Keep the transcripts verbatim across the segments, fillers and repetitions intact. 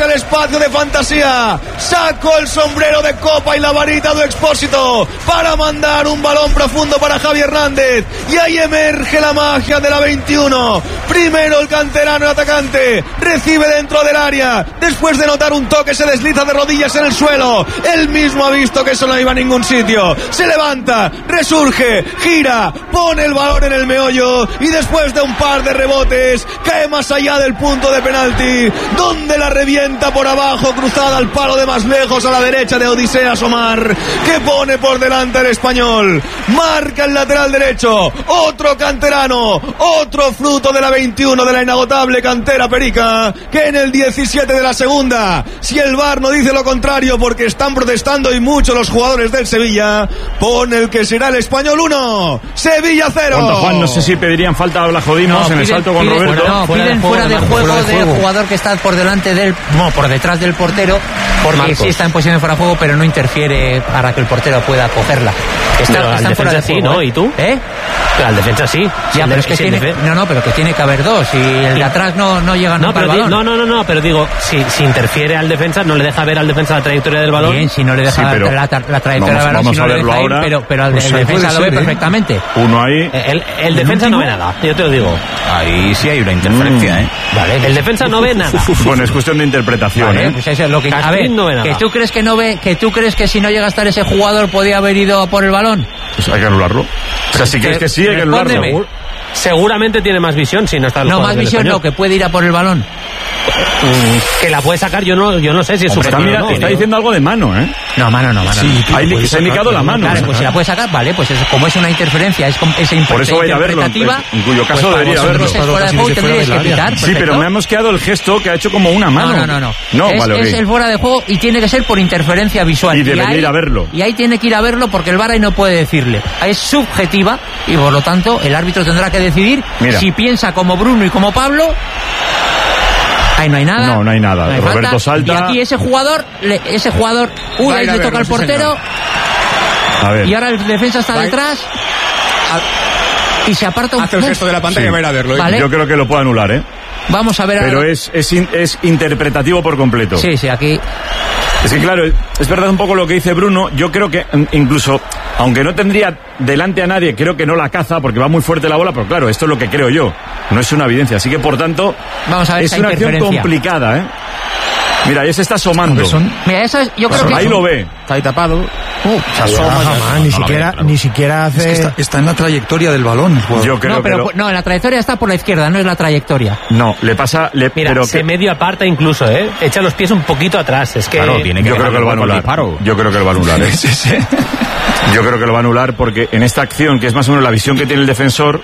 hacia el espacio de fantasía. Sacó el sombrero de copa y la varita de Expósito para mandar un balón profundo para Javi Hernández. Y ahí emerge la magia de la veintiuno. Primero el canterano, el atacante, recibe dentro del área. Después de notar un toque, se desliza de rodillas en el suelo. Él mismo ha visto que eso no iba a ningún sitio. Se levanta, resurge, gira, pone el balón en el meollo. Y después de un par de rebotes, cae más allá del punto de penalti, donde la revienta por abajo, cruzada al palo de más lejos, a la derecha de Odiseas Omar, que pone por delante el español. Marca el lateral derecho, otro canterano, otro fruto de la veintiuno de la inagotable cantera perica, que en el diecisiete de la segunda, si el V A R no dice lo contrario, porque están protestando y mucho los jugadores del Sevilla, pone el que será el español uno, Sevilla cero. Bueno, Juan, no sé si pedirían falta a Blajodinos no, en piden, el salto con piden, Roberto. No, fuera piden de fuera de juego, fuera de del juego. jugador que está por delante del, no, por detrás del portero, porque Marcos. sí está en posición de fuera de juego, pero no interfiere para que el portero pueda cogerla. Está, pero están al fuera defensa de juego, sí, ¿no? ¿eh? ¿Y tú? ¿Eh? Pero al defensa sí. Ya, Si pero el, es que si tiene, defe- no, no, pero que tiene que haber dos y el de atrás no, no llega no, nunca al pero di- balón. no, no, no, no, pero digo, si, si interfiere al defensa, no le deja ver al defensa la trayectoria del balón. Bien, si no le deja Sí, pero la, la, la trayectoria vamos- del balón, vamos si no a le verlo deja ir, ahora. pero, pero al Pues el ahí defensa puede lo ve ser, ¿eh? perfectamente. Uno ahí. El, el defensa no ve nada, yo te lo digo. Ahí sí hay una interferencia, Mm. ¿eh? Vale, El defensa no ve nada. Bueno, es cuestión de interpretación, Vale, ¿eh? pues eso es lo que a ver, Castrín no ve nada. que tú crees que no ve, que tú crees que si no llega a estar ese jugador podía haber ido a por el balón. Pues hay que anularlo. O sea, si crees que sí, hay que anularlo. Respóndeme. Seguramente tiene más visión si no está el No, jugador más del visión Español. no, que puede ir a por el balón. Que la puede sacar, yo no, yo no sé si es Hombre, está, subjetivo mira- o no. está digo. diciendo algo de mano, ¿eh? No, mano no, mano Sí, no. tú Ahí lo le- puedes se ha sacar, indicado la pero mano. Claro, pues si la puede sacar, vale, pues es, como es una interferencia, es, com- es Por eso va a ir a verlo, interpretativa, en cuyo caso pues, debería si verlo. dices fuera de Casi juego dice fuera tendrías que del área. pitar. Sí, pero perfecto. me hemos quedado el gesto que ha hecho como una mano. No, no, no, no. No, es, vale, ok. es el fuera de juego y tiene que ser por interferencia visual. Y debería ahí, ir a verlo. Y ahí tiene que ir a verlo porque el V A R ahí no puede decirle. Es subjetiva y por lo tanto el árbitro tendrá que decidir Mira. si piensa como Bruno y como Pablo. Ahí no hay nada. No, no hay nada. No hay Roberto falta. salta. Y aquí ese jugador, le- ese jugador, uy, Va a ahí ir a le toca verlo, al sí, portero. señor. A ver. Y ahora el defensa está Va a ir- detrás. Y se aparta un Hace el uf, gesto de la pantalla Sí. y va a ir a verlo. ¿eh? Vale. Yo creo que lo puede anular, ¿eh? Vamos a ver Pero ahora. es, es, in- es interpretativo por completo. Sí, sí, aquí. Es que claro, es verdad un poco lo que dice Bruno. Yo creo que mm, incluso, aunque no tendría delante a nadie, creo que no la caza porque va muy fuerte la bola, pero claro, esto es lo que creo yo. No es una evidencia. Así que por tanto, Vamos a ver es esa una acción interferencia. complicada, ¿eh? Mira, ahí se está asomando. Hombre, son- Mira, eso es, yo creo que. Ahí lo ve. Está ahí tapado. Uh, se asoma, jamás, ni siquiera, ni siquiera Es que hace. está, está en la trayectoria del balón el jugador. Yo creo no, pero que lo- pu- no, la trayectoria está por la izquierda, no es la trayectoria. No, le pasa... Le, Mira, pero se que- medio aparta incluso, ¿eh? Echa los pies un poquito atrás. Es que. Claro, tiene que yo creo dejarle que lo va a hueco al anular. disparo. Yo creo que lo va a anular, ¿eh? Sí, sí. Yo creo que lo va a anular porque en esta acción, que es más o menos la visión que tiene el defensor,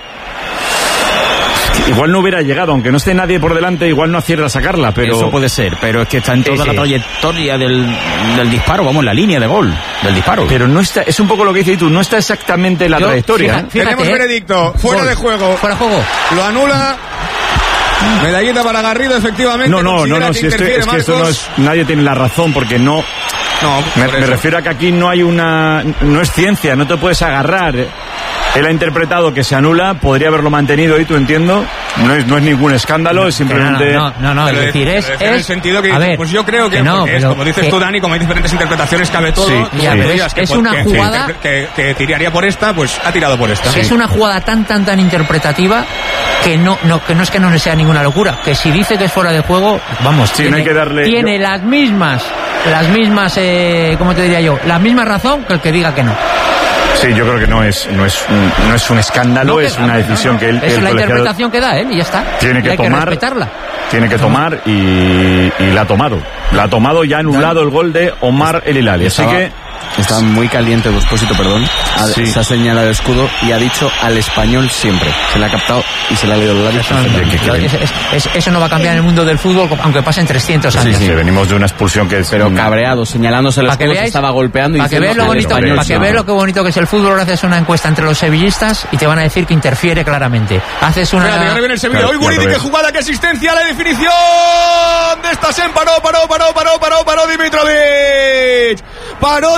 igual no hubiera llegado, aunque no esté nadie por delante, igual no acierta a sacarla, pero... Eso puede ser, pero es que está en toda Sí, la sí. trayectoria del, del disparo, vamos, la línea de gol del disparo. Pero no está, es un poco lo que dices tú, no está exactamente en la Yo, trayectoria. fija- ¿eh? fíjate, Tenemos ¿eh? veredicto, fuera Gol. de juego. Fuera de juego. Lo anula. Medallita para Garrido, efectivamente. No, no, no, Considera no, que si esto, interfiere es que esto no Marcos. es... Nadie tiene la razón porque no... No, Me, por me eso. refiero a que aquí no hay una... No es ciencia, no te puedes agarrar. Él ha interpretado que se anula, podría haberlo mantenido y tú entiendo. No es, no es ningún escándalo, es simplemente... No, no, no, no, Pero es decir, pero es. decía en el es- sentido que a dices, ver, pues yo creo que, que no, porque es, pero como dices que- tú, Dani, como hay diferentes interpretaciones, cabe todo. Sí, Tú ya, pero dirías es- que es por- una que- jugada- que, que, que tiraría por esta, pues ha tirado por esta. que es una jugada tan, tan, tan interpretativa que no, no, que no es que no le sea ninguna locura. Que si dice que es fuera de juego, vamos, Sí, tiene, no hay que darle- tiene yo- las mismas, las mismas, eh, ¿cómo te diría yo? La misma razón que el que diga que no. Sí, yo creo que no es, no es, un, no es un escándalo, No, que- es una decisión que él... Esa el es la colegiado interpretación que da él y ya está. tiene que Y hay tomar... que respetarla. Tiene que tomar y, y la ha tomado. La ha tomado y ha anulado el gol de Omar El Hilali. Así Estaba- que... Está muy caliente Expósito, perdón. Ha, Sí. Se ha señalado el escudo y ha dicho al español siempre. Se le ha captado y se le ha leído los labios. Eso, no- es- es- es- eso no va a cambiar en el mundo del fútbol, aunque pasen trescientos años. Sí, venimos de una expulsión que es... Pero cabreado, señalándose el Para que escudo, se veáis- estaba golpeando y Para que veas diciendo lo al bonito, español para que siempre. veas lo que bonito que es el fútbol, haces una encuesta entre los sevillistas y te van a decir que interfiere claramente. Haces una... Espérate, ahora viene el Sevilla. Claro, Hoy Guridi, claro, qué ves. jugada, qué asistencia, la definición de Stasen. Paró, paró, paró, paró, paró, paró, paró Dimitrovic. Paró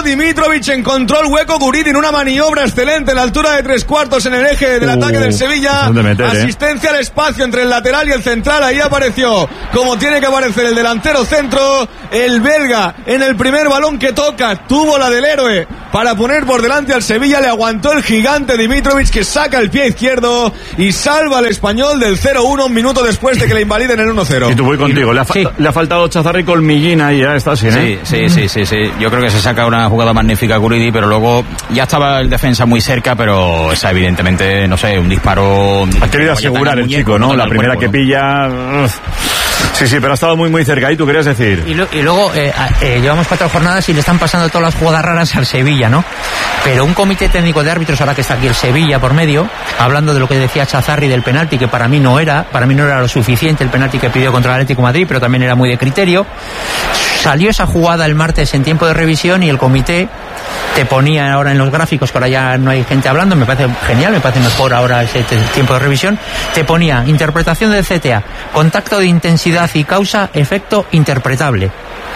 Dimitrovic, encontró el hueco Guridi en una maniobra excelente en la altura de tres cuartos en el eje del uh, ataque del Sevilla. Meter, asistencia eh? al espacio entre el lateral y el central, ahí apareció como tiene que aparecer el delantero centro, el belga en el primer balón que toca, tuvo la del héroe para poner por delante al Sevilla, le aguantó el gigante Dimitrovic que saca el pie izquierdo y salva al español del cero uno un minuto después de que le invaliden el uno cero. Y tú voy contigo, le ha, sí. le ha faltado Chazarri colmillín ahí, ya está sin, ¿eh? Sí, sí, sí, sí, sí. Yo creo que se saca una jugada magnífica Guridi, pero luego ya estaba el defensa muy cerca, pero esa evidentemente, no sé, un disparo. Ha querido asegurar el muñeco, chico, ¿no? La primera cuerpo, que pilla. Uf. Sí, sí, pero ha estado muy, muy cerca. ¿Y tú querías decir? Y, lo, y luego eh, eh, llevamos cuatro jornadas y le están pasando todas las jugadas raras al Sevilla, ¿no? Pero un comité técnico de árbitros, ahora que está aquí el Sevilla por medio, hablando de lo que decía Chazarri del penalti, que para mí no era, para mí no era lo suficiente el penalti que pidió contra el Atlético de Madrid, pero también era muy de criterio. Salió esa jugada el martes en tiempo de revisión y el comité te ponía ahora en los gráficos, que ahora ya no hay gente hablando, me parece genial, me parece mejor ahora ese tiempo de revisión, te ponía interpretación del C T A, contacto de intensidad y causa, efecto interpretable.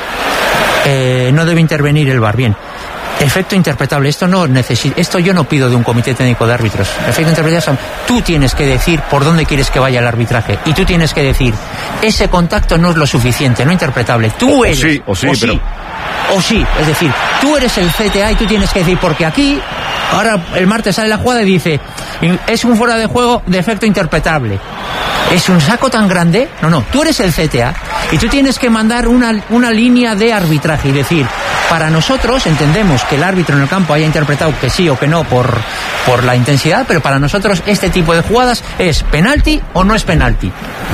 Eh, no debe intervenir el V A R, bien. Efecto interpretable, esto no necesita, esto yo no pido de un comité técnico de árbitros. Efecto interpretable, tú tienes que decir por dónde quieres que vaya el arbitraje y tú tienes que decir, ese contacto no es lo suficiente, no interpretable. Tú o, eres. O sí, o sí, o pero... sí. O sí, es decir, tú eres el C T A y tú tienes que decir, porque aquí, ahora el martes sale la jugada y dice, es un fuera de juego de efecto interpretable. ¿Es un saco tan grande? No, no, tú eres el C T A y tú tienes que mandar una, una línea de arbitraje y decir, para nosotros entendemos que el árbitro en el campo haya interpretado que sí o que no por, por la intensidad, pero para nosotros este tipo de jugadas es penalti o no es penalti.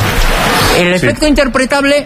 El efecto sí. interpretable...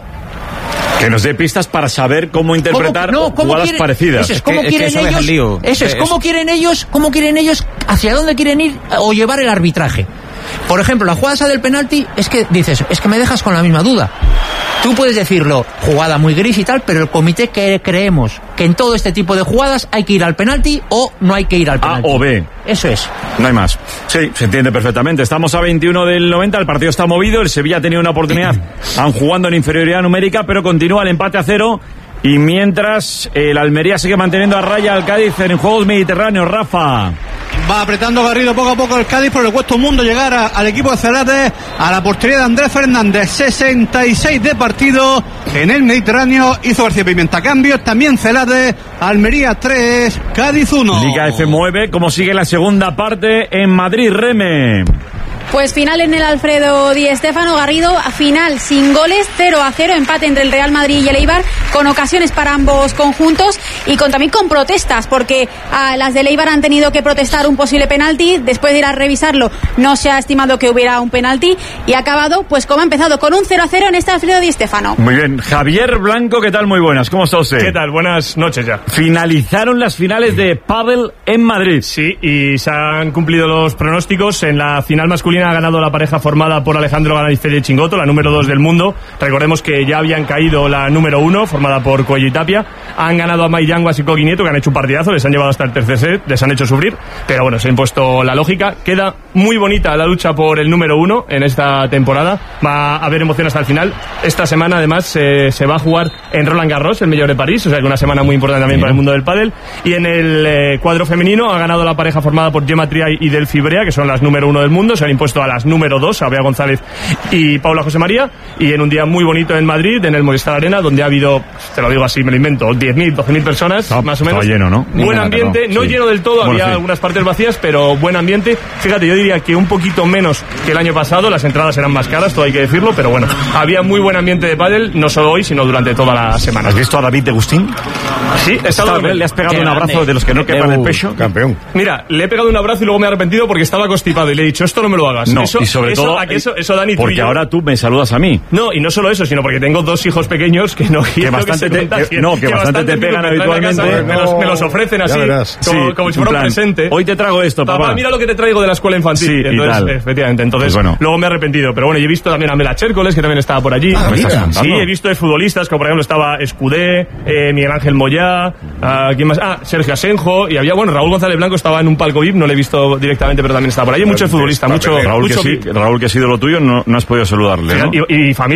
Que nos dé pistas para saber cómo interpretar ¿Cómo, no, ¿cómo jugadas quiere, parecidas. Eso es, ¿cómo es que, quieren es que eso ellos? Lío. Eso es, ¿cómo es... quieren ellos? ¿Cómo quieren ellos? ¿Hacia dónde quieren ir o llevar el arbitraje? Por ejemplo, la jugada esa del penalti es que dices, es que me dejas con la misma duda. Tú puedes decirlo, jugada muy gris y tal, pero el comité que creemos que en todo este tipo de jugadas hay que ir al penalti o no hay que ir al penalti. A o B. Eso es. No hay más. Sí, se entiende perfectamente. Estamos a veintiuno del noventa, el partido está movido, el Sevilla ha tenido una oportunidad, aun jugando en inferioridad numérica, pero continúa el empate a cero. Y mientras el Almería sigue manteniendo a raya al Cádiz en Juegos Mediterráneos, Rafa. Va apretando Garrido poco a poco el Cádiz, pero le cuesta un mundo llegar a, al equipo de Celades, a la portería de Andrés Fernández. sesenta y seis de partido en el Mediterráneo, hizo García Pimienta cambios, también Celades, Almería tres, Cádiz uno. Liga F nueve, ¿cómo sigue la segunda parte en Madrid, Reme? Pues final en el Alfredo Di Stéfano, Garrido, a final sin goles, cero a cero, empate entre el Real Madrid y el Eibar, con ocasiones para ambos conjuntos y con también con protestas, porque a las del Eibar han tenido que protestar un posible penalti, después de ir a revisarlo no se ha estimado que hubiera un penalti y ha acabado pues como ha empezado, con un cero a cero en este Alfredo Di Stéfano. Muy bien, Javier Blanco, ¿qué tal? Muy buenas, ¿cómo está usted? ¿Qué tal? Buenas noches ya. Finalizaron las finales de pádel en Madrid. Sí, y se han cumplido los pronósticos. En la final masculina ha ganado la pareja formada por Alejandro Galán y Fede Chingoto, la número dos del mundo. Recordemos que ya habían caído la número uno, formada por Cuello y Tapia. Han ganado a Mai Yanguas y Coqui Nieto, que han hecho un partidazo, les han llevado hasta el tercer set, les han hecho sufrir, pero bueno, se ha impuesto la lógica. Queda muy bonita la lucha por el número uno en esta temporada. Va a haber emoción hasta el final. Esta semana, además, eh, se va a jugar en Roland Garros, el Mayor de París, o sea que una semana muy importante también para el mundo del pádel. Y en el eh, cuadro femenino ha ganado la pareja formada por Gemma Triay y Delphi Brea, que son las número uno del mundo. Se han impuesto a las número dos, a Bea González y Paula José María, y en un día muy bonito en Madrid, en el Movistar Arena, donde ha habido, te lo digo así, me lo invento, diez mil, doce mil personas, no, más o menos. Estaba lleno, ¿no? Buen ambiente, no, no sí. lleno del todo, bueno, había sí. algunas partes vacías, pero buen ambiente. Fíjate, yo diría que un poquito menos que el año pasado, las entradas eran más caras, todo hay que decirlo, pero bueno, había muy buen ambiente de pádel, no solo hoy, sino durante toda la semana. ¿Has visto a David de Agustín? Sí, he estado con él. ¿Le has pegado un abrazo grande. De los que no quepan el pecho? Campeón. Mira, le he pegado un abrazo y luego me he arrepentido porque estaba constipado y le he dicho, esto no me lo hagas. No, eso, y sobre eso, todo, eso, eso, Dani, porque yo, ahora tú me saludas a mí. No, y no solo eso, sino porque tengo dos hijos pequeños que no que bastante que te, que, no, que, que bastante, bastante te pegan habitualmente. Casa, no, me, los, me los ofrecen así, como, sí, como si fuera un presente. Hoy te traigo esto, papá. Papá, mira lo que te traigo de la escuela infantil. Sí, entonces, y tal. Efectivamente, entonces, pues bueno. Luego me he arrepentido. Pero bueno, yo he visto también a Mela Chércoles, que también estaba por allí. Ah, sí, he visto de futbolistas, como por ejemplo estaba Escudé, eh, Miguel Ángel Moyá, uh, ¿quién más? Ah, Sergio Asenjo, y había, bueno, Raúl González Blanco estaba en un palco V I P, no lo he visto directamente, pero también estaba por allí. Hay muchos futbolistas, mucho, Raúl, mucho que sí, Raúl, que ha sido lo tuyo, no, no has podido saludarle, ¿no? Y, y familia.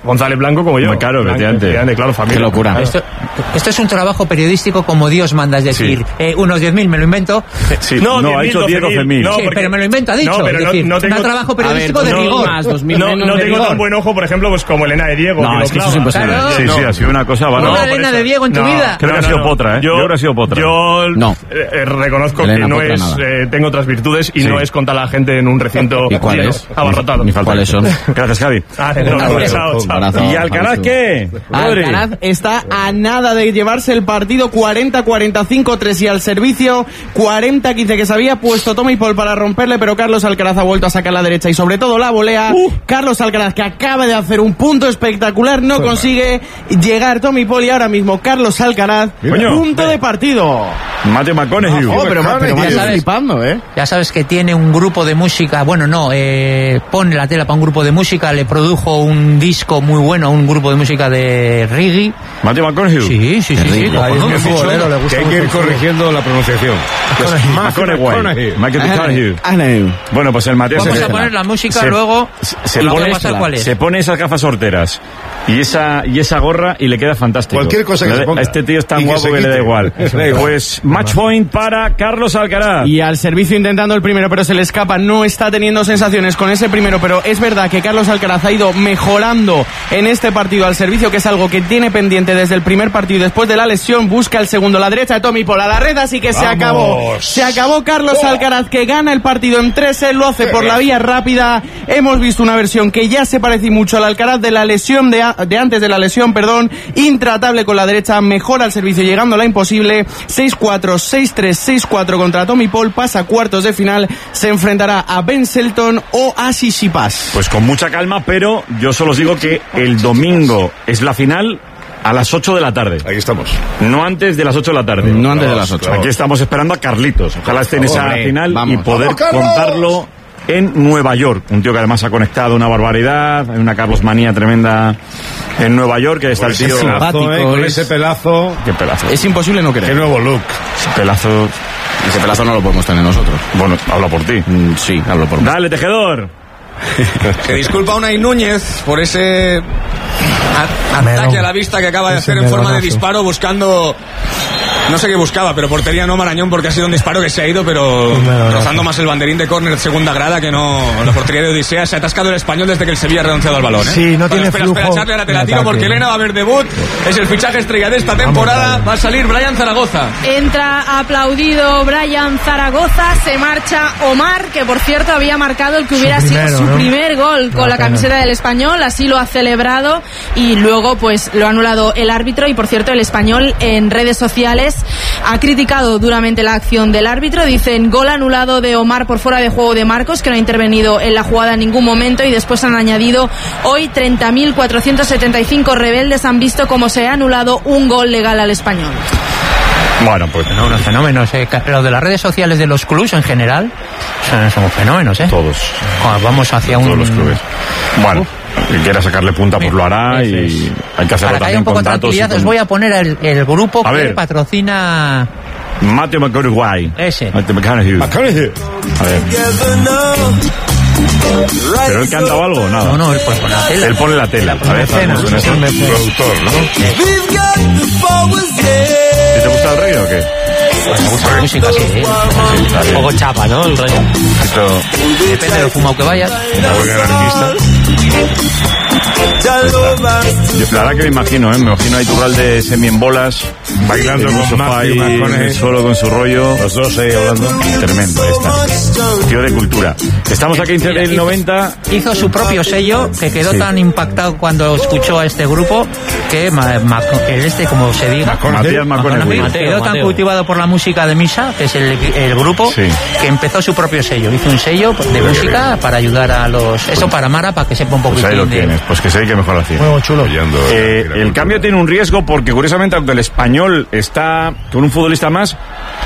González Blanco como yo. Muy claro, efectivamente. Claro, familia. Qué locura. Esto, esto es un trabajo periodístico como Dios manda, es decir, sí. eh, unos diez mil me lo invento. Sí, no, no ha hecho diez, doce mil. No, sí, porque... pero me lo invento, ha dicho. No, pero es decir, no, no tengo... un trabajo periodístico ver, de no, rigor. Más, dos mil no, menos no de tengo rigor. Tan buen ojo, por ejemplo, pues como Elena de Diego. No, que es que eso es imposible. Claro. Sí, sí, ha sido una cosa... ¿No una Elena de Diego en tu vida? Creo que ha sido potra, ¿eh? Yo creo que ha sido potra. Yo reconozco que no es... Tengo otras virtudes y no es contar a la gente en un recinto abarrotado. ¿Cuáles son? Gracias, Javi. ¿Y Alcaraz qué? Alcaraz está a nada de llevarse el partido. Cuarenta cuarenta y cinco tres y al servicio cuarenta quince, que se había puesto Tommy Paul para romperle, pero Carlos Alcaraz ha vuelto a sacar la derecha y sobre todo la volea. Uh. Carlos Alcaraz, que acaba de hacer un punto espectacular, no Toma. consigue llegar Tommy Paul y ahora mismo Carlos Alcaraz, Coño, punto eh. de partido. Matthew McConaughey. Oh, pero, pero ya, sabes, flipando, ¿eh? ya sabes que tiene un grupo de música, bueno, no, eh, pone la tela para un grupo de música, le produjo un disco muy bueno, un grupo de música de reggae. Matthew McConaughey. Sí, sí, sí, sí. Ay, es que futbolero, le gusta que hay que ir corrigiendo la pronunciación. McConaughey. Bueno, pues el Matías... Vamos a poner la música se, luego... Se, se, pone, cuál es. se pone esas gafas horteras y esa y esa gorra y le queda fantástico. Cualquier cosa que le, se ponga. Este tío es tan guapo que, que le da igual. Pues match point para Carlos Alcaraz. Y al servicio intentando el primero, pero se le escapa. No está teniendo sensaciones con ese primero, pero es verdad que Carlos Alcaraz ha ido mejorando en este partido al servicio, que es algo que tiene pendiente desde el primer partido después de la lesión. Busca el segundo, la derecha de Tommy Paul a la red, así que se Vamos. acabó. Se acabó Carlos oh. Alcaraz, que gana el partido en tres, él lo hace por la vía rápida. Hemos visto una versión que ya se parece mucho al Alcaraz de la lesión de, a, de antes de la lesión, perdón, intratable con la derecha, mejora el servicio llegando a la imposible. Seis cuatro, seis tres, seis cuatro contra Tommy Paul, pasa a cuartos de final, se enfrentará a Ben Shelton o a Tsitsipas. Pues con mucha calma, pero yo solo os digo que el domingo es la final a las ocho de la tarde. Ahí estamos. No antes de las ocho de la tarde. No antes de las ocho. Aquí estamos esperando a Carlitos. Ojalá esté en esa Hombre, final vamos. y poder ¡Vamos, contarlo en Nueva York. Un tío que además ha conectado una barbaridad. Hay una Carlos manía tremenda en Nueva York, que está el tío simpático, eh, con es... ese pelazo. Qué pelazo. Es imposible no querer. Qué nuevo look. Ese pelazo. Ese pelazo no lo podemos tener nosotros. Bueno, habla por ti. Mm, sí, hablo por mí. Dale, Tejedor. Que disculpa a Unai Núñez por ese ataque a la vista que acaba de hacer en forma de disparo, buscando... No sé qué buscaba, pero portería no Marañón, porque ha sido un disparo que se ha ido, pero rozando más el banderín de córner de segunda grada que no la portería de Odisea. Se ha atascado el Español desde que el Sevilla ha renunciado al balón, ¿eh? Sí, no bueno, tiene espera, flujo. Espera, echarle la te la tiro porque Elena va a haber debut. Es el fichaje estrella de esta temporada. Vamos, va a salir Brian Zaragoza. Entra aplaudido Brian Zaragoza. Se marcha Omar, que por cierto había marcado el que hubiera su primero, sido su ¿no? primer gol con la, la camiseta del Español. Así lo ha celebrado y luego pues lo ha anulado el árbitro. Y por cierto, el Español en redes sociales ha criticado duramente la acción del árbitro. Dicen gol anulado de Omar por fuera de juego de Marcos, que no ha intervenido en la jugada en ningún momento, y después han añadido hoy treinta mil cuatrocientos setenta y cinco rebeldes han visto cómo se ha anulado un gol legal al Español. Bueno, pues no, unos fenómenos, eh. Lo de las redes sociales de los clubes en general son, son fenómenos, ¿eh? Todos. Cuando vamos hacia Todos un... los clubes. Bueno, Uf. el que quiera sacarle punta pues lo hará y es. hay que hacerlo Para también que haya un poco con de tranquilidad, con... os voy a poner el, el grupo a que ver. patrocina... Matthew McConaughey. Ese. Matthew McConaughey. McConaughey. A ver. ¿Pero él canta o algo? Nada. No, no, él pone la tela. Él pone la tela. A ver, mecenas, es un productor, ¿no? ¿Y te gusta el reggae o qué? Pues me gusta la música, sí, ¿eh? Un poco chapa, ¿no? El rollo. Esto... Depende de lo fumado que vayas. Una huelga anarquista. Yo, la verdad que me imagino, ¿eh? Me imagino a Iturralde semi en bolas, bailando en con sofá y Matthew, solo con su rollo. Los dos ahí hablando. Tremendo, esta. Tío de cultura. Estamos a quince del noventa. Hizo su propio sello, que quedó sí. tan impactado cuando escuchó a este grupo, que ma, ma, el este, como se diga, Matías McConaughey, quedó tan cultivado por la música de Misa, que es el, el grupo, sí. que empezó su propio sello. Hizo un sello de Muy música bien. para ayudar a los... Eso para Mara, para que sepa un poquito. Pues ahí lo de... tienes, pues que sé que mejor hacía. Muy chulo. Eh, el cambio tiene un riesgo porque, curiosamente, aunque el Español está con un futbolista más,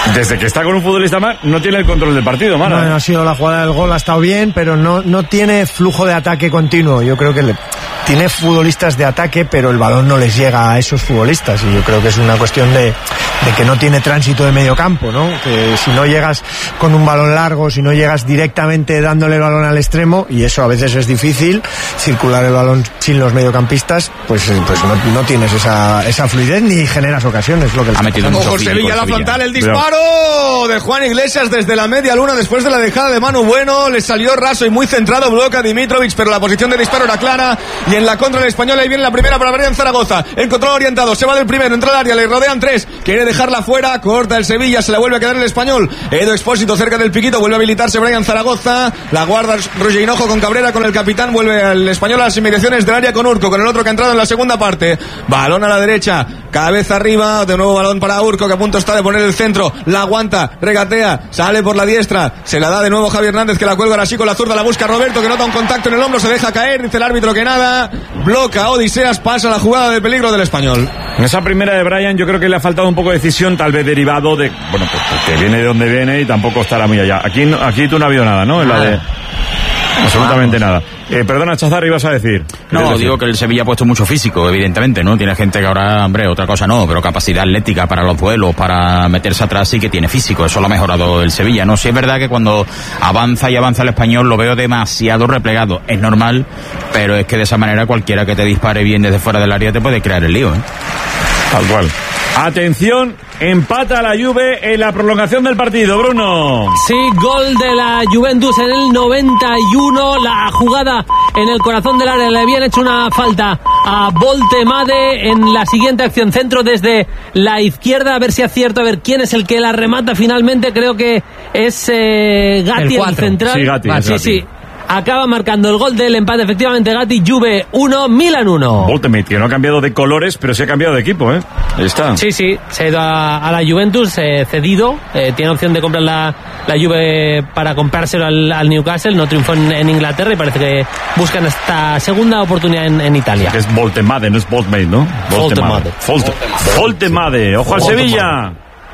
Desde que está con un futbolista más, no tiene el control del partido, Mara. Bueno, ha sido la jugada del gol, ha estado bien, pero no, no tiene flujo de ataque continuo. Yo creo que le, tiene futbolistas de ataque, pero el balón no les llega a esos futbolistas. Y yo creo que es una cuestión de, de que no tiene tránsito de medio campo, ¿no? Que si no llegas con un balón largo, si no llegas directamente dándole el balón al extremo, y eso a veces es difícil, circular el balón sin los mediocampistas, pues, pues no, no tienes esa, esa fluidez ni generas ocasiones. Lo que ha metido mucho Ojo, Sevilla, la frontal, el disparo de Juan Iglesias desde la media luna después de la dejada de Manu Bueno. Le salió raso y muy centrado, bloca Dimitrovic, pero la posición de disparo era clara. Y en la contra del Español, ahí viene la primera para Brian Zaragoza. En control orientado, se va del primero, entra al área, le rodean tres, quiere dejarla fuera, corta el Sevilla, se la vuelve a quedar el Español. Edo Expósito cerca del piquito, vuelve a habilitarse Brian Zaragoza. La guarda Roger Hinojo con Cabrera, con el capitán, vuelve al Español a las inmediaciones del área con Urco, con el otro que ha entrado en la segunda parte. Balón a la derecha, cabeza arriba, de nuevo balón para Urco, que a punto está de poner el centro, la aguanta, regatea, sale por la diestra, se la da de nuevo Javi Hernández, que la cuelga ahora sí con la zurda, la busca Roberto, que nota un contacto en el hombro, se deja caer, dice el árbitro que nada, bloca Odiseas, pasa la jugada de peligro del Español. En esa primera de Brian yo creo que le ha faltado un poco de decisión, tal vez derivado de, bueno, pues que viene de donde viene y tampoco estará muy allá. Aquí, aquí tú no ha habido nada, ¿no? En la de... Absolutamente nada. Eh, perdona, Chazarri, ibas a decir. No, decir? digo que el Sevilla ha puesto mucho físico, evidentemente, ¿no? Tiene gente que ahora, hombre, otra cosa no, pero capacidad atlética para los duelos, para meterse atrás sí que tiene físico. Eso lo ha mejorado el Sevilla, ¿no? Sí es verdad que cuando avanza y avanza el Español lo veo demasiado replegado. Es normal, pero es que de esa manera cualquiera que te dispare bien desde fuera del área te puede crear el lío, ¿eh? Tal cual. Atención, empata la Juve en la prolongación del partido, Bruno. Sí, gol de la Juventus en el noventa y uno, la jugada en el corazón del área, le habían hecho una falta a Voltemade en la siguiente acción, centro desde la izquierda, a ver si acierto, a ver quién es el que la remata finalmente, creo que es eh, Gatti, el, el central. Sí, Gatti, ah, sí, Gatti. sí. Acaba marcando el gol del empate, efectivamente, Gatti. Juve uno, Milan uno. Voltemade, que no ha cambiado de colores, pero sí ha cambiado de equipo, ¿eh? Ahí está. Sí, sí, se ha ido a, a la Juventus, eh, cedido. Eh, tiene opción de comprar la, la Juve para comprárselo al, al Newcastle. No triunfó en, en Inglaterra y parece que buscan esta segunda oportunidad en, en Italia. Es Voltemade, no es Voltemade, ¿no? Voltemade. Voltemade. Voltemade. Ojo al Sevilla.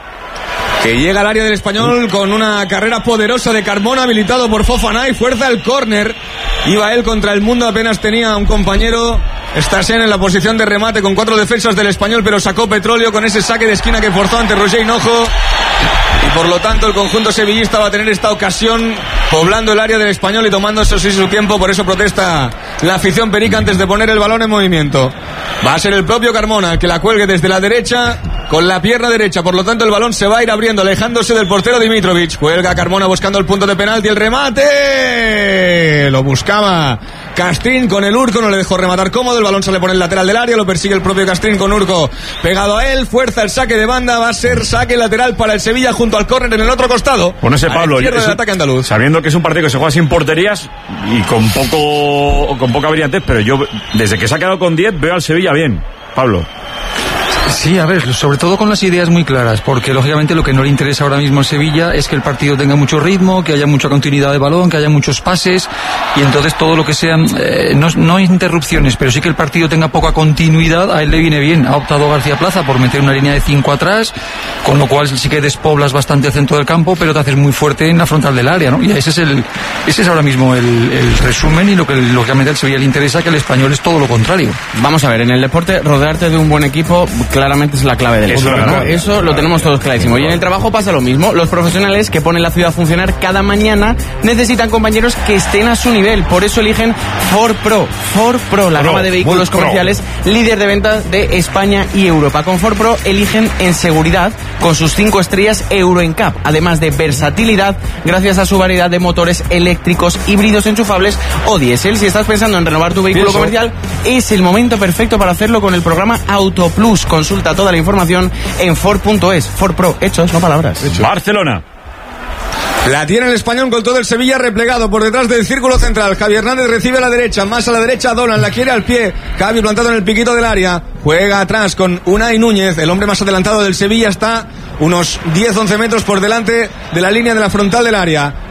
Que llega al área del Español con una carrera poderosa de Carmona, habilitado por Fofana, y fuerza el córner. Iba él contra el mundo, apenas tenía un compañero. Stassen en la posición de remate con cuatro defensas del Español, pero sacó petróleo con ese saque de esquina que forzó ante Roger Hinojo. Y por lo tanto el conjunto sevillista va a tener esta ocasión poblando el área del Español y tomando eso sí su tiempo. Por eso protesta la afición perica antes de poner el balón en movimiento. Va a ser el propio Carmona el que la cuelgue desde la derecha con la pierna derecha. Por lo tanto el balón se va a ir abriendo, alejándose del portero Dimitrovic. Cuelga Carmona buscando el punto de penalti. El remate lo buscaba Castrín con el Urco, no le dejó rematar cómodo. El balón sale por el lateral del área, lo persigue el propio Castrín con Urco pegado a él. Fuerza el saque de banda, va a ser saque lateral para el Sevilla junto al córner en el otro costado. Bueno, ese Pablo, del es, ataque andaluz. Sabiendo que es un partido que se juega sin porterías y con poco con poca brillantez, pero yo desde que se ha quedado con diez veo al Sevilla bien, Pablo. Sí, a ver, sobre todo con las ideas muy claras, porque lógicamente lo que no le interesa ahora mismo al Sevilla es que el partido tenga mucho ritmo, que haya mucha continuidad de balón, que haya muchos pases, y entonces todo lo que sean, eh, no, no interrupciones, pero sí que el partido tenga poca continuidad, a él le viene bien. Ha optado García Plaza por meter una línea de cinco atrás, con lo cual sí que despoblas bastante el centro del campo, pero te haces muy fuerte en la frontal del área, ¿no? Y ese es el, ese es ahora mismo el, el resumen, y lo que lógicamente al Sevilla le interesa, que el Español es todo lo contrario. Vamos a ver, en el deporte rodearte de un buen equipo claramente es la clave del Eso, éxito, ¿no? Eso lo tenemos todos clarísimo. Y en el trabajo pasa lo mismo. Los profesionales que ponen la ciudad a funcionar cada mañana necesitan compañeros que estén a su nivel. Por eso eligen Ford Pro. Ford Pro, la Pro, gama de vehículos Pro. comerciales líder de ventas de España y Europa. Con Ford Pro eligen en seguridad con sus cinco estrellas Euro N C A P, además de versatilidad gracias a su variedad de motores eléctricos, híbridos enchufables o diésel. Si estás pensando en renovar tu vehículo Eso. comercial, es el momento perfecto para hacerlo con el programa Auto Plus. Consulta toda la información en Ford punto es. Ford Pro, hechos, no palabras. Hechos. Barcelona. La tiene el Español con todo el Sevilla replegado por detrás del círculo central. Javi Hernández recibe a la derecha, más a la derecha Dolan, la quiere al pie. Javi plantado en el piquito del área. Juega atrás con Unai Núñez, el hombre más adelantado del Sevilla, está unos diez once metros por delante de la línea de la frontal del área.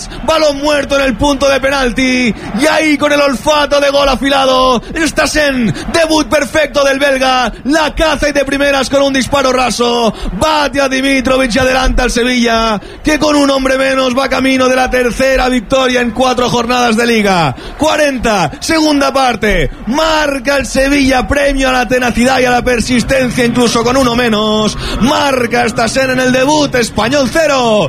atrás, balón muerto en el punto de penalti, y ahí con el olfato de gol afilado, Stassen, debut perfecto del belga, la caza y de primeras con un disparo raso, bate a Dimitrovic y adelanta al Sevilla, que con un hombre menos va camino de la tercera victoria en cuatro jornadas de liga. Cuarenta, segunda parte, marca el Sevilla, premio a la tenacidad y a la persistencia incluso con uno menos, marca Stassen en el debut, Español cero,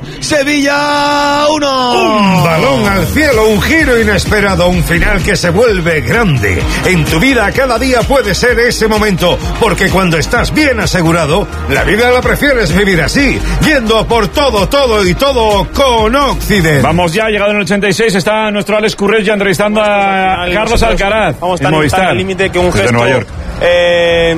Sevilla uno. Un balón al cielo, un giro inesperado, un final que se vuelve grande. En tu vida cada día puede ser ese momento, porque cuando estás bien asegurado, la vida la prefieres vivir así, yendo por todo, todo y todo con Occident. Vamos ya, llegado en el ochenta y seis, está nuestro Alex Currell ya entrevistando a Carlos Alcaraz. Vamos tan, tan al límite que un gesto Nueva York. Eh,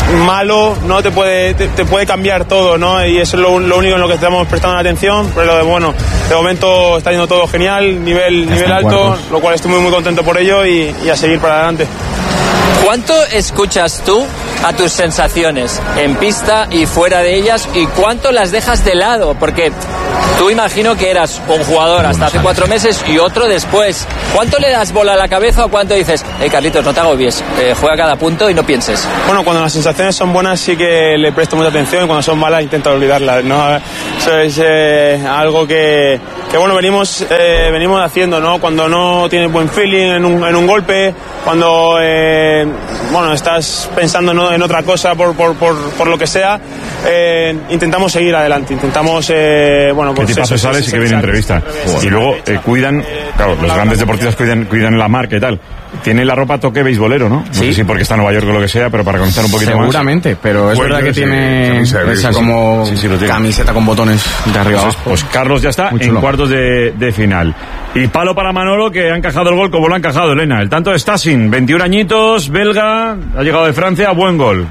malo no te puede te, te puede cambiar todo, ¿no? Y eso es lo, lo único en lo que estamos prestando atención, pero bueno, de momento está yendo todo genial, nivel, nivel alto, cuartos. Lo cual estoy muy muy contento por ello y, y a seguir para adelante. ¿Cuánto escuchas tú a tus sensaciones en pista y fuera de ellas y cuánto las dejas de lado? Porque tú imagino que eras un jugador hasta hace cuatro meses y otro después. ¿Cuánto le das bola a la cabeza o cuánto dices, hey Carlitos, no te agobies, eh, juega cada punto y no pienses? Bueno, cuando las sensaciones son buenas sí que le presto mucha atención y cuando son malas intento olvidarlas, ¿no? Eso es eh, algo que, que bueno, venimos, eh, venimos haciendo, ¿no? Cuando no tienes buen feeling en un, en un golpe, cuando eh, bueno, estás pensando ¿no? en otra cosa por, por, por, por lo que sea, eh, intentamos seguir adelante, intentamos eh, bueno, pues ¿qué tipo eso, sales eso, y que viene entrevista? Y luego eh, cuidan, claro, los grandes deportistas cuidan, cuidan la marca y tal. Tiene la ropa toque beisbolero, ¿no? No sí. sé si porque está en Nueva York o lo que sea, pero para conectar un poquito Seguramente, más. Seguramente, pero es bueno, verdad que sí, tiene sí, sí, esa sí, como sí, sí, sí, camiseta con botones de arriba pues, abajo. pues Carlos ya está Muy en chulo. cuartos de, de final. Y palo para Manolo, que ha encajado el gol como lo ha encajado Elena. El tanto de Stassen, veintiún añitos, belga, ha llegado de Francia, buen gol.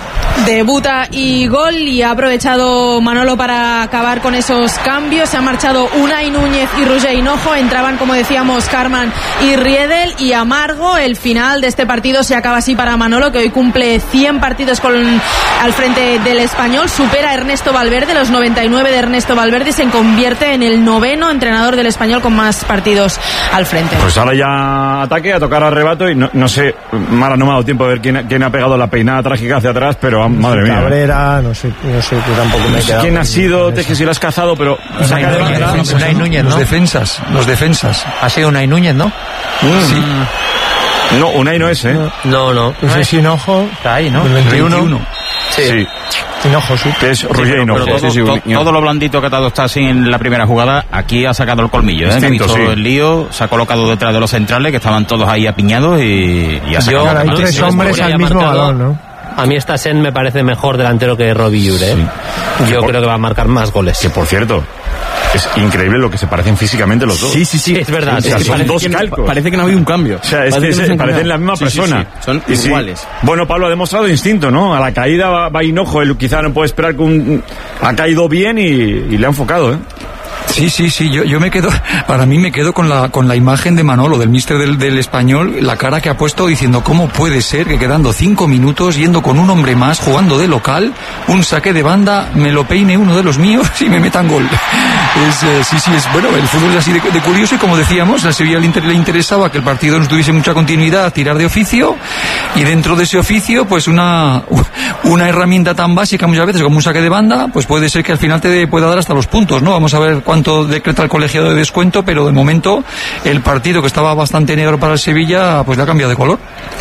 Debuta y gol, y ha aprovechado Manolo para acabar con esos cambios. Se han marchado Unai Núñez y Roger Hinojo, entraban como decíamos Carman y Riedel y Amargo. El final de este partido se acaba así para Manolo, que hoy cumple cien partidos con, al frente del Español, supera a Ernesto Valverde, los noventa y nueve de Ernesto Valverde, y se convierte en el noveno entrenador del Español con más partidos al frente. Pues ahora ya ataque, a tocar al rebato y no, no sé, Mara, no me ha dado tiempo de ver quién, quién ha pegado la peinada trágica hacia atrás, pero madre mía. Cabrera, no sé, no sé, que tampoco me he quedado. ¿Quién ha sido? Te que si lo has cazado, pero saca de banda. Unai Núñez, ¿no? Los defensas, los defensas. Ha sido Unai Núñez, ¿no? Mm. Sí. No, Unai no es, ¿eh? No, no. Ese es Hinojo. Está ahí, ¿no? El veintiuno. Sí. sí. Hinojo, sí. Que es Roger Hinojo. Pero todo, sí, sí, todo, todo lo blandito que ha dado está así en la primera jugada, aquí ha sacado el colmillo, ¿eh? Distinto, Ha visto sí. el lío, se ha colocado detrás de los centrales, que estaban todos ahí apiñados y, y ha sacado Yo, el hay penalti. tres hombres al mismo balón, ¿no? A mí Stassen me parece mejor delantero que Robbie Jure, ¿eh? Sí. Yo por, creo que va a marcar más goles. Que por cierto, es increíble lo que se parecen físicamente los dos. Sí, sí, sí, es verdad. O sea, es que son dos que no, calcos. parece que no ha habido un cambio. O sea, es parece que, que se, no parecen la misma sí, persona. Sí, sí. Son y iguales. Sí. Bueno, Pablo ha demostrado instinto, ¿no? A la caída va, va Hinojo, él quizá no puede esperar que un... Ha caído bien y, y le ha enfocado, ¿eh? Sí, sí, sí, yo, yo me quedo, para mí me quedo con la, con la imagen de Manolo, del míster del, del Español, la cara que ha puesto diciendo cómo puede ser que quedando cinco minutos, yendo con un hombre más, jugando de local, un saque de banda, me lo peine uno de los míos y me metan gol. Es, eh, sí, sí, es bueno, el fútbol es así de, de curioso y como decíamos, a Sevilla le, inter, le interesaba que el partido no tuviese mucha continuidad, tirar de oficio y dentro de ese oficio, pues una, una herramienta tan básica muchas veces como un saque de banda, pues puede ser que al final te pueda dar hasta los puntos, ¿no? Vamos a ver cuánto decreta el colegiado de descuento, pero de momento el partido que estaba bastante negro para el Sevilla, pues le ha cambiado de color.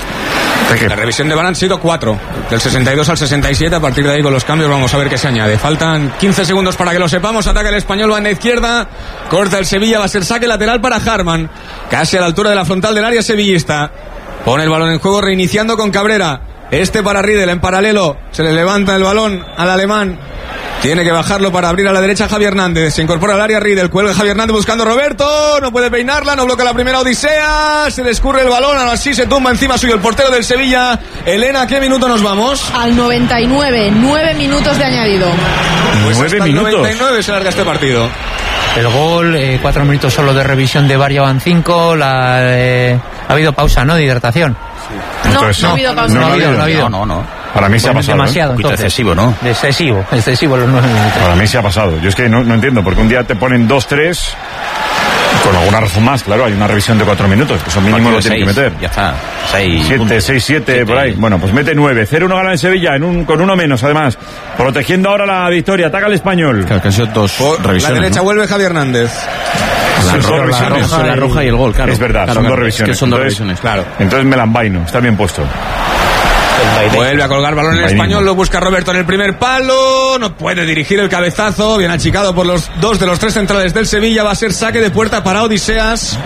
La revisión de VAR han sido cuatro, del sesenta y dos al sesenta y siete, a partir de ahí con los cambios vamos a ver qué se añade. Faltan quince segundos para que lo sepamos, ataca el Español, va en la izquierda, corta el Sevilla, va a ser saque lateral para Harman, casi a la altura de la frontal del área sevillista. Pone el balón en juego, reiniciando con Cabrera, este para Riedel en paralelo, se le levanta el balón al alemán. Tiene que bajarlo para abrir a la derecha Javi Hernández. Se incorpora al área Riedel. Cuelga Javi Hernández buscando a Roberto. No puede peinarla. No bloquea la primera odisea. Se le escurre el balón. Ahora sí se tumba encima suyo el portero del Sevilla. Elena, ¿a qué minuto nos vamos? Al noventa y nueve. Nueve minutos de añadido. Pues Nueve hasta minutos. el noventa y nueve se larga este partido. El gol, eh, cuatro minutos solo de revisión de V A R, ya van cinco. La, eh, ha habido pausa, ¿no? De hidratación. No, Entonces, no ha habido pausa. No, no ha habido, no ha habido. No, no, no. Para mí se ha Pues pasado. demasiado, ¿eh? Un poquito entonces. excesivo, ¿no? Excesivo, excesivo los nueve minutos. Para mí se ha pasado. Yo es que no, no entiendo, porque un día te ponen dos tres Con alguna razón más, claro, hay una revisión de cuatro minutos, que eso mínimo lo tiene que meter. Ya está, seis. siete, seis, siete, por ahí. Bueno, pues mete nueve. cero uno gana el Sevilla, en un, con uno menos, además. Protegiendo ahora la victoria. Ataca el Español. Claro, que han sido dos por revisiones. La derecha, ¿no? Vuelve Javier Hernández. La, son ro dos revisiones. La roja, la roja y el gol, claro. Es verdad, claro, son claro, dos revisiones. Es que son dos entonces, revisiones. Claro. Entonces me la envaino, está bien puesto. Vuelve a colgar balón en el Español, lo busca Roberto en el primer palo, no puede dirigir el cabezazo, bien achicado por los dos de los tres centrales del Sevilla, va a ser saque de puerta para Odiseas,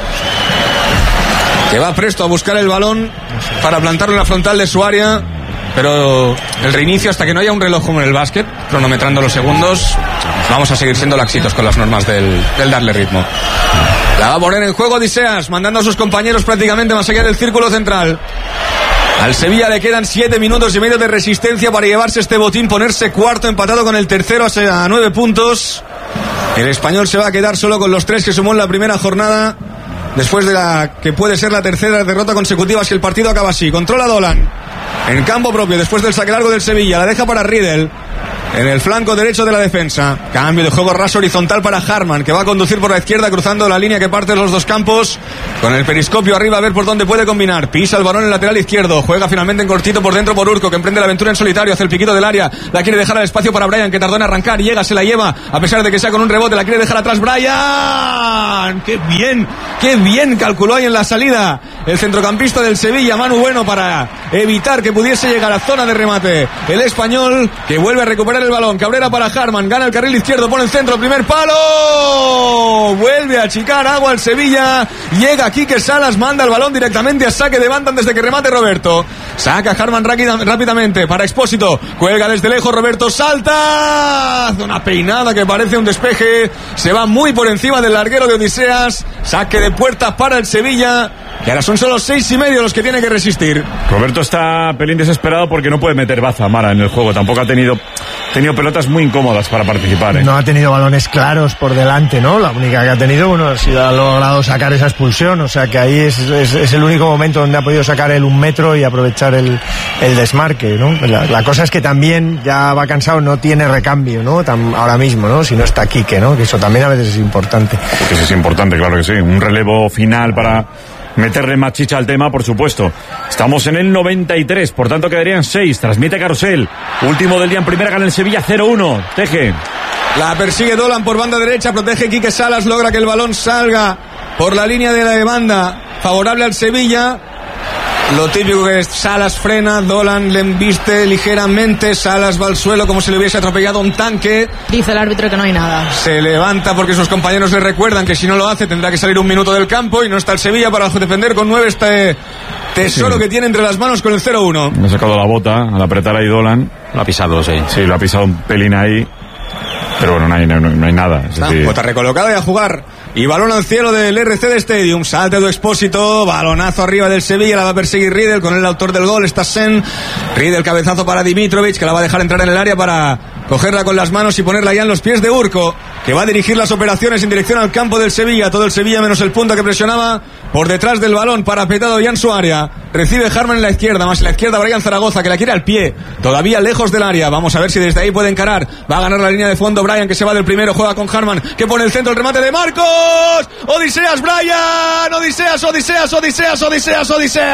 que va presto a buscar el balón para plantarlo en la frontal de su área, pero el reinicio hasta que no haya un reloj como en el básquet, cronometrando los segundos, vamos a seguir siendo laxitos con las normas del, del darle ritmo. La va a poner en juego Odiseas, mandando a sus compañeros prácticamente más allá del círculo central. Al Sevilla le quedan siete minutos y medio de resistencia para llevarse este botín, ponerse cuarto, empatado con el tercero a nueve puntos. El Español se va a quedar solo con los tres que sumó en la primera jornada, después de la que puede ser la tercera derrota consecutiva si el partido acaba así. Controla Dolan en campo propio después del saque largo del Sevilla, la deja para Riedel en el flanco derecho de la defensa. Cambio de juego raso horizontal para Harman, que va a conducir por la izquierda cruzando la línea que parte los dos campos, con el periscopio arriba a ver por dónde puede combinar. Pisa el balón en el lateral izquierdo, juega finalmente en cortito por dentro por Urco, que emprende la aventura en solitario, hace el piquito del área, la quiere dejar al espacio para Brian, que tardó en arrancar, llega, se la lleva, a pesar de que sea con un rebote, la quiere dejar atrás Brian. ¡Qué bien! ¡Qué bien calculó ahí en la salida el centrocampista del Sevilla, Manu Bueno, para evitar que pudiese llegar a zona de remate el Español, que vuelve a recuperar el balón. Cabrera para Harman, gana el carril izquierdo, pone el centro, primer palo, vuelve a achicar agua al Sevilla, llega Quique Salas, manda el balón directamente a saque de banda antes de que remate Roberto. Saca Harman rápidamente para Expósito, cuelga desde lejos, Roberto salta, hace una peinada que parece un despeje, se va muy por encima del larguero de Odiseas. Saque de puerta para el Sevilla, que ahora son solo seis y medio los que tiene que resistir. Roberto está pelín desesperado porque no puede meter baza, Mara, en el juego. Tampoco ha tenido tenido pelotas muy incómodas para participar, ¿eh? No ha tenido balones claros por delante, ¿no? La única que ha tenido, bueno, ha sido ha logrado sacar esa expulsión, o sea que ahí es, es, es el único momento donde ha podido sacar el un metro y aprovechar el, el desmarque, ¿no? La, la cosa es que también ya va cansado, no tiene recambio, ¿no? Tam, ahora mismo, ¿no? Si no está Quique, ¿no? Que eso también a veces es importante. Que eso es importante, claro que sí. Un relevo final para meterle más chicha al tema, por supuesto. Estamos en el noventa y tres, por tanto quedarían seis. Transmite Carusel. Último del día en primera, gana el Sevilla cero uno. Teje. La persigue Dolan por banda derecha, protege Quique Salas, logra que el balón salga por la línea de la banda favorable al Sevilla. Lo típico que es Salas frena, Dolan le embiste ligeramente, Salas va al suelo como si le hubiese atropellado un tanque. Dice el árbitro que no hay nada. Se levanta porque sus compañeros le recuerdan que si no lo hace tendrá que salir un minuto del campo, y no está el Sevilla para defender con nueve este tesoro sí. que tiene entre las manos con el cero uno. Me ha sacado la bota al apretar ahí Dolan. Lo ha pisado, sí. Sí, lo ha pisado un pelín ahí. Pero bueno, no hay, no, no hay nada. Es decir... Bota recolocada y a jugar. Y balón al cielo del R C D Stadium. Salte de Expósito. Balonazo arriba del Sevilla. La va a perseguir Riedel con el autor del gol. Está Sen. Riedel cabezazo para Dimitrovic, que la va a dejar entrar en el área para cogerla con las manos y ponerla ya en los pies de Urco, que va a dirigir las operaciones en dirección al campo del Sevilla. Todo el Sevilla menos el punta que presionaba por detrás del balón, parapetado ya en su área. Recibe Harman en la izquierda, más en la izquierda Brian Zaragoza, que la quiere al pie, todavía lejos del área. Vamos a ver si desde ahí puede encarar. Va a ganar la línea de fondo Brian, que se va del primero, juega con Harman, que pone el centro, el remate de Marcos. Odiseas, Brian. Odiseas, Odiseas, Odiseas, Odiseas,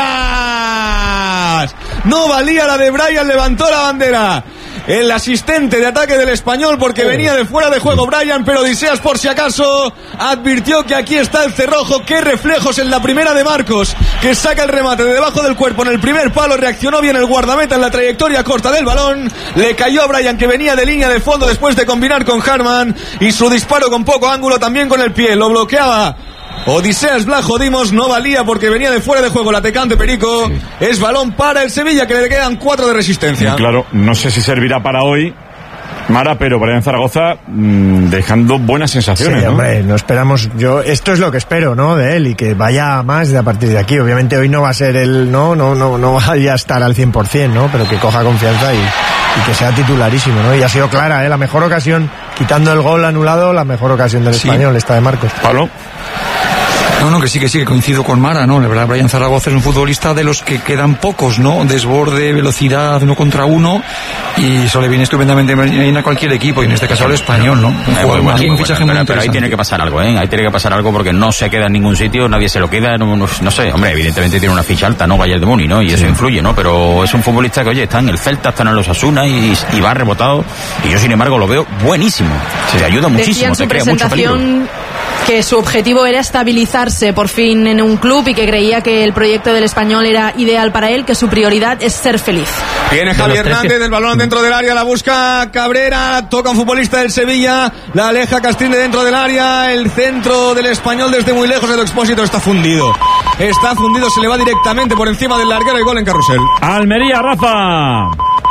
Odiseas. No valía la de Brian, levantó la bandera el asistente de ataque del Español porque oh. venía de fuera de juego Brian, pero Odiseas por si acaso advirtió que aquí está el cerrojo. Qué reflejos en la primera de Marcos, que saca el remate de debajo del cuerpo en el primer palo. Reaccionó bien el guardameta en la trayectoria corta del balón, le cayó a Brian, que venía de línea de fondo después de combinar con Harman, y su disparo con poco ángulo también con el pie, lo bloqueaba Odiseas Blajo Dimos, no valía porque venía de fuera de juego el atacante Perico. Sí. Es balón para el Sevilla, que le quedan cuatro de resistencia. Sí, claro, no sé si servirá para hoy, Mara, pero Brian Zaragoza mmm, dejando buenas sensaciones, sí, ¿no? Hombre, no esperamos, yo esto es lo que espero, ¿no? De él, y que vaya más de a partir de aquí. Obviamente hoy no va a ser el, no, no, no, no va a estar al cien por ciento, ¿no? Pero que coja confianza y, y que sea titularísimo, ¿no? Y ha sido clara, ¿eh? La mejor ocasión, quitando el gol anulado, la mejor ocasión del sí. Español, esta de Marcos. Pablo. No, no, que sí, que sí, que coincido con Mara, ¿no? La verdad, Brian Zaragoza es un futbolista de los que quedan pocos, ¿no? Desborde, velocidad, uno contra uno, y eso le viene estupendamente bien a cualquier equipo, y en este caso al español, ¿no? Un, Eh, jugador, bueno, un muy fichaje bueno, muy pero, pero ahí interesante. tiene que pasar algo, ¿eh? Ahí tiene que pasar algo porque no se queda en ningún sitio, nadie se lo queda, no, no, no sé, hombre, evidentemente tiene una ficha alta, ¿no? Bayern de Múnich, ¿no? Y eso influye, ¿no? Pero es un futbolista que, oye, está en el Celta, está en los Asuna y, y va rebotado, y yo, sin embargo, lo veo buenísimo. Te ayuda Decía muchísimo, en su te crea mucho peligro. presentación que su objetivo era estabilizarse por fin en un club y que creía que el proyecto del Español era ideal para él, que su prioridad es ser feliz. Viene De Javi los tres Hernández, que- el balón dentro del área, la busca Cabrera, toca un futbolista del Sevilla, la aleja Castrín de dentro del área, el centro del Español desde muy lejos, el Expósito está fundido. Está fundido, se le va directamente por encima del larguero y gol en carrusel. Almería, Rafa.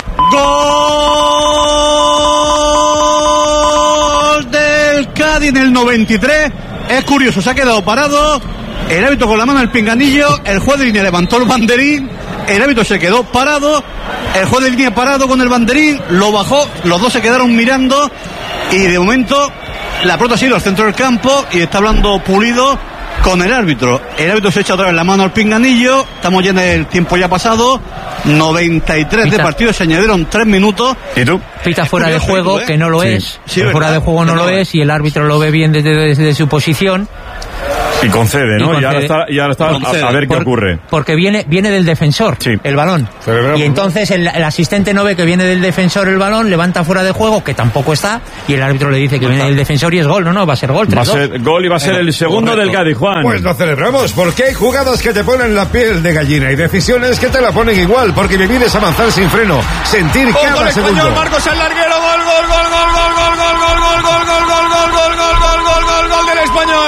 Gol del Cádiz en el noventa y tres. Es curioso, se ha quedado parado. El árbitro con la mano en el pinganillo. El juez de línea levantó el banderín. El árbitro se quedó parado. El juez de línea parado con el banderín. Lo bajó. Los dos se quedaron mirando. Y de momento la pelota ha ido al centro del campo. Y está hablando Pulido con el árbitro. El árbitro se echa otra vez la mano al pinganillo. Estamos ya en el tiempo ya pasado. noventa y tres de partido. Se añadieron tres minutos. ¿Y tú? Pita fuera de juego, que no lo es. Sí, fuera verdad. de juego no Que no lo lo es y el árbitro lo ve bien desde, desde su posición. Y concede, ¿no? Y Y, ahora concede. está, y ahora está a, a ver qué Por- ocurre. Porque viene, viene del defensor el balón. Celebramos. Y entonces el, el asistente no ve que viene del defensor el balón, levanta fuera de juego, que tampoco está, y el árbitro le dice que viene del defensor y es gol. No, no, va a ser gol. Va a tres dos. ser gol y va a ser el segundo Correcto. del Cádiz, Juan. Pues lo celebramos, porque hay jugadas que te ponen la piel de gallina y decisiones que te la ponen igual, porque vivir es avanzar sin freno, sentir Ojo cada el segundo. Español, Marcos el larguero, gol, gol, gol, gol, gol, gol, gol, gol, gol, gol, gol, gol, gol, gol, gol, gol, gol, gol, gol del Español.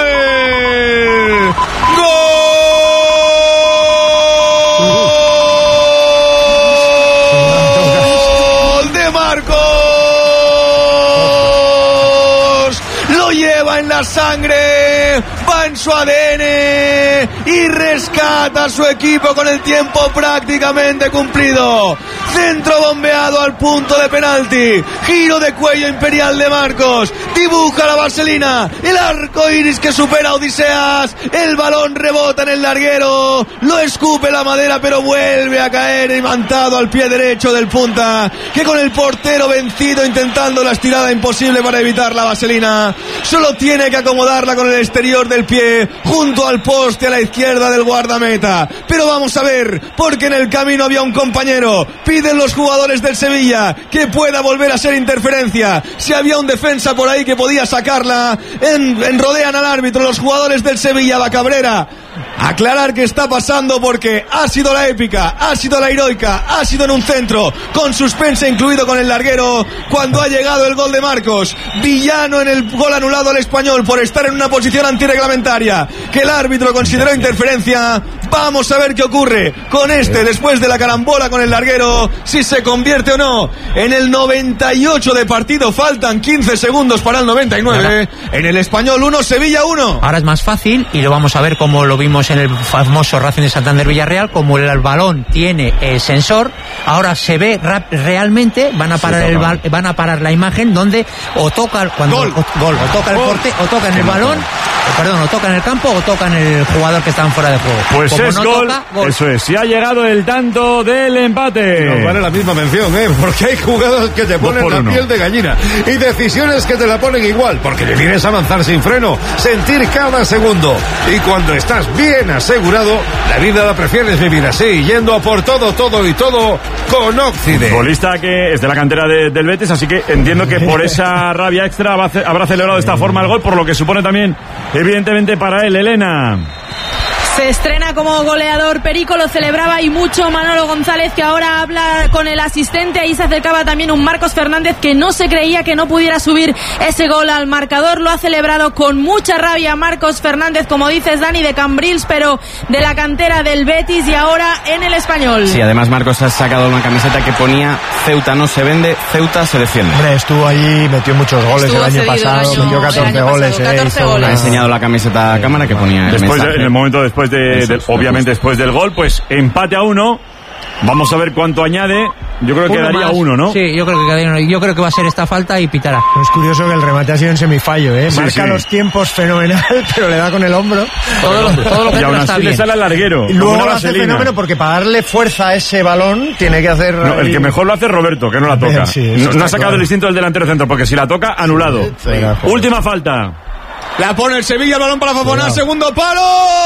Gol de Marcos. Lo lleva en la sangre, va en su A D N y rescata a su equipo con el tiempo prácticamente cumplido. Centro bombeado al punto de penalti, giro de cuello imperial de Marcos, dibuja la vaselina, el arco iris que supera a Odiseas, el balón rebota en el larguero, lo escupe la madera pero vuelve a caer imantado al pie derecho del punta, que con el portero vencido intentando la estirada imposible para evitar la vaselina, solo tiene que acomodarla con el exterior del pie junto al poste a la izquierda del guardameta. Pero vamos a ver, porque en el camino había un compañero. Piden los jugadores del Sevilla que pueda volver a ser interferencia. Si había un defensa por ahí que podía sacarla, en, en rodean al árbitro los jugadores del Sevilla, la Cabrera. Aclarar qué está pasando porque ha sido la épica, ha sido la heroica, ha sido en un centro, con suspense incluido con el larguero, cuando ha llegado el gol de Marcos. Villano en el gol anulado al Español por estar en una posición antirreglamentaria que el árbitro consideró interferencia. Vamos a ver qué ocurre con este después de la carambola con el larguero, si se convierte o no en el noventa y ocho de partido. Faltan quince segundos para el noventa y nueve. En el Español uno, Sevilla uno. Ahora es más fácil y lo vamos a ver como lo vimos en el famoso Racing de Santander Villarreal, como el balón tiene el sensor, ahora se ve rap- realmente, van a parar Sí, el toca. bal- van a parar la imagen donde o toca cuando Gol. o, gol, o toca el Gol. porte, o toca en el balón, o, perdón, o toca en el campo o toca en el jugador que está fuera de juego. Pues Como es no gol, toca, gol. eso es, y ha llegado el tanto del empate. Nos vale la misma mención, ¿eh? Porque hay jugadas que te ponen por la uno. piel de gallina y decisiones que te la ponen igual, porque vivir es avanzar sin freno, sentir cada segundo. Y cuando estás bien asegurado, la vida la prefieres vivir así, yendo a por todo, todo y todo con Occident. Futbolista que es de la cantera de- del Betis, así que entiendo que por esa rabia extra va a ce- habrá celebrado de esta forma el gol, por lo que supone también, evidentemente, para él, Elena. Se estrena como goleador Perico, lo celebraba y mucho Manolo González, que ahora habla con el asistente. Ahí se acercaba también un Marcos Fernández que no se creía que no pudiera subir ese gol al marcador. Lo ha celebrado con mucha rabia Marcos Fernández, como dices, Dani, de Cambrils, pero de la cantera del Betis, y ahora en el Español. Sí, además Marcos ha sacado una camiseta que ponía Ceuta no se vende, Ceuta se defiende. Hombre, estuvo allí, metió muchos goles Estuvo el año cedido el pasado, año- metió el catorce año goles. pasado, eh, catorce hizo goles. una- Ha enseñado la camiseta a cámara que ponía el Después de- mensaje. en el momento después de, Eso de- es, obviamente después del gol, pues empate a uno. Vamos a ver cuánto añade. Yo creo que Uno daría más. uno, ¿no? Sí, yo creo que quedaría uno. Yo creo que va a ser esta falta y pitará. Es curioso que el remate ha sido en semifallo, ¿eh? Sí, Marca sí. los tiempos fenomenal, pero le da con el hombro. Todo lo, todo lo que Y aún entra está así le bien. sale al larguero. Y como luego una lo hace vaselina. fenómeno porque para darle fuerza a ese balón tiene que hacer... No, el ahí- que mejor lo hace es Roberto, que no la toca. Sí, eso no, no está ha sacado claro. el instinto del delantero centro, porque si la toca, anulado. Fuera, fuera. Última falta. La pone el Sevilla, el balón para Fofana, Cuidado. segundo palo.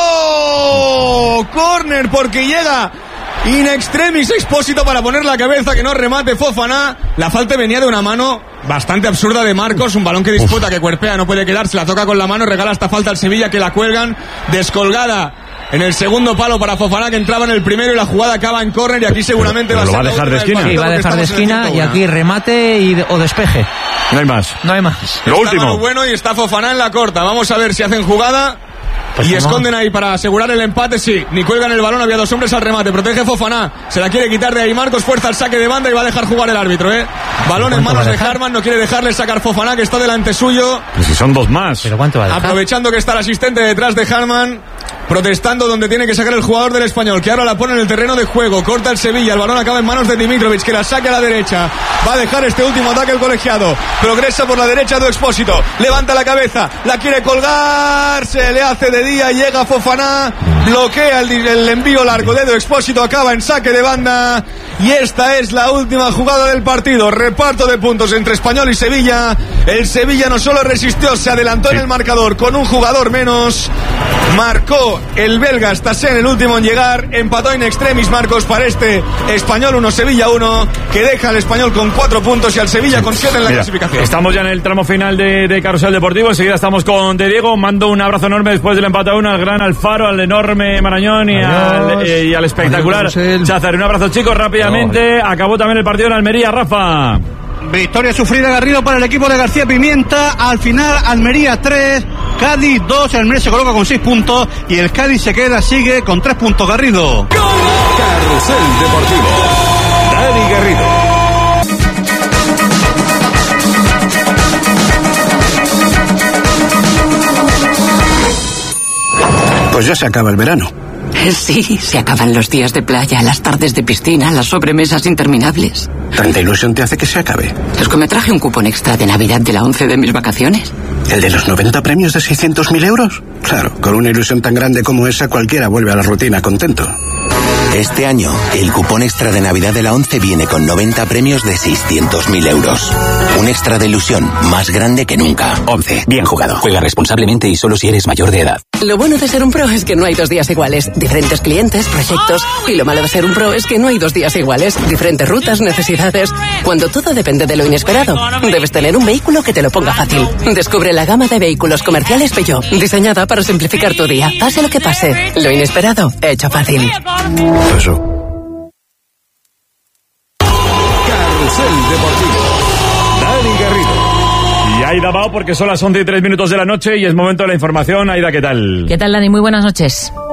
Córner porque llega in extremis Expósito para poner la cabeza, que no remate Fofana. La falta venía de una mano bastante absurda de Marcos, un balón que disputa, que cuerpea, no puede quedarse, la toca con la mano, regala esta falta al Sevilla, que la cuelgan, descolgada en el segundo palo para Fofana, que entraba en el primero, y la jugada acaba en córner, y aquí seguramente Pero va a lo ser va a la dejar de última del esquina. Sí, partido, va a dejar de porque estamos en el esquina y ciento uno. aquí remate y, o despeje. No hay más. No hay más. Lo Está último. Manu Bueno y está Fofana en la corta. Vamos a ver si hacen jugada. Pues y no. esconden ahí para asegurar el empate, sí. Ni cuelgan el balón, había dos hombres al remate. Protege Fofana. Se la quiere quitar de ahí Marcos, fuerza al saque de banda y va a dejar jugar el árbitro, ¿eh? Balón en ¿Cuánto va manos a de dejar? Harman, no quiere dejarle sacar Fofana, que está delante suyo. Pero si son dos más. ¿Pero cuánto va a dejar? Aprovechando que está el asistente detrás de Harman, protestando donde tiene que sacar el jugador del Español, que ahora la pone en el terreno de juego. Corta el Sevilla, el balón acaba en manos de Dimitrovic, que la saque a la derecha. Va a dejar este último ataque el colegiado. Progresa por la derecha de Expósito. Levanta la cabeza, la quiere colgar, se le hace de día, llega Fofana, bloquea el, el envío largo de Expósito, acaba en saque de banda. Y esta es la última jugada del partido. Reparto de puntos entre Español y Sevilla. El Sevilla no solo resistió, se adelantó Sí. en el marcador con un jugador menos. Marcó el belga Stassen, el último en llegar. Empató in extremis Marcos para este Español uno, Sevilla uno, que deja al Español con cuatro puntos y al Sevilla con siete en la Mira, clasificación. estamos ya en el tramo final de, de Carrusel Deportivo. Enseguida estamos con De Diego. Mando un abrazo enorme después del empate a uno al gran Alfaro, al enorme Marañón y al, eh, y al espectacular Adiós, Cházar. Un abrazo, chicos, rápidamente. Acabó también el partido en Almería, Rafa. Victoria sufrida, Garrido, para el equipo de García Pimienta. Al final, Almería tres, Cádiz dos. El Almería se coloca con seis puntos y el Cádiz se queda, sigue con tres puntos, Garrido. Carrusel Deportivo. Dani Garrido. Pues ya se acaba el verano. Sí, se acaban los días de playa, las tardes de piscina, las sobremesas interminables. ¿Tanta ilusión te hace que se acabe? Es que me traje un cupón extra de Navidad de la once de mis vacaciones. ¿El de los noventa premios de seiscientos mil euros? Claro, con una ilusión tan grande como esa, cualquiera vuelve a la rutina contento. Este año, el cupón extra de Navidad de la once viene con noventa premios de seiscientos mil euros. Un extra de ilusión más grande que nunca. once. Bien jugado. Juega responsablemente y solo si eres mayor de edad. Lo bueno de ser un pro es que no hay dos días iguales. Diferentes clientes, proyectos. Y lo malo de ser un pro es que no hay dos días iguales. Diferentes rutas, necesidades. Cuando todo depende de lo inesperado, debes tener un vehículo que te lo ponga fácil. Descubre la gama de vehículos comerciales Peugeot, diseñada para simplificar tu día. Pase lo que pase, lo inesperado, hecho fácil. Eso. Carrusel Deportivo. Dani Garrido. Y Aida Bao, porque son las once y tres minutos de la noche y es momento de la información. Aida, ¿qué tal? ¿Qué tal, Dani? Muy buenas noches.